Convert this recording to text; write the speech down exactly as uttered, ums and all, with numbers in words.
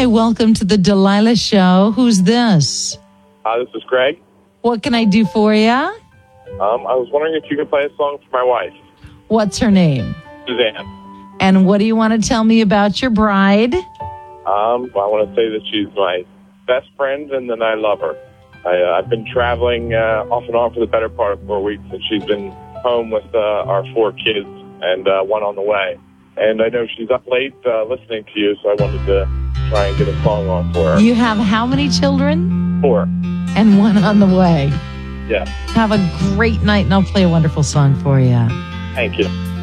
welcome to the Delilah Show. Who's this? Uh, this is Greg. What can I do for you? Um, I was wondering if you could play a song for my wife, What's her name? Suzanne. And what do you want to tell me about your bride? Um, well, I want to say that she's my best friend and that I love her. I, uh, I've been traveling uh, off and on for the better part of four weeks, and she's been home with uh, our four kids and uh, one on the way. And I know she's up late uh, listening to you, so I wanted to try and get a song on for her. You have how many children? Four. And one on the way. Yeah. Have a great night, and I'll play a wonderful song for you. Thank you.